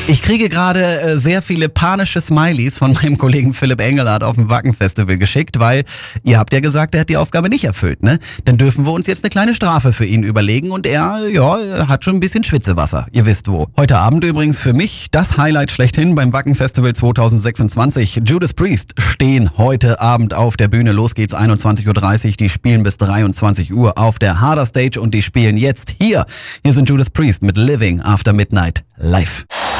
Ich kriege gerade sehr viele panische Smileys von meinem Kollegen Philipp Engelhardt auf dem Wacken-Festival geschickt, weil ihr habt ja gesagt, er hat die Aufgabe nicht erfüllt, ne? Dann dürfen wir uns jetzt eine kleine Strafe für ihn überlegen und er hat schon ein bisschen Schwitzewasser. Ihr wisst wo. Heute Abend übrigens für mich das Highlight schlechthin beim Wacken-Festival 2026. Judas Priest stehen heute Abend auf der Bühne. Los geht's 21:30 Uhr. Die spielen bis 23 Uhr auf der Harder Stage und die spielen jetzt hier. Hier sind Judas Priest mit Living After Midnight live.